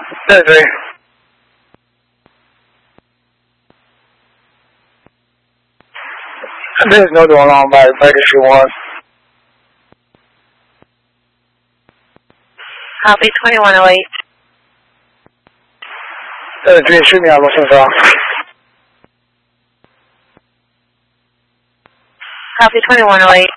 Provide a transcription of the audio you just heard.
73. There's no door along by Legacy 1. Copy 2108. 73, shoot me out, Los Angeles. Copy 2108.